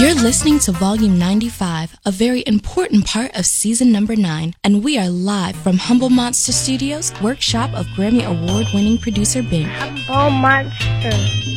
You're listening to Volume 95, a very important part of Season number 9, and we are live from Humble Monster Studios, workshop of Grammy Award-winning producer Bing. Humble Monster.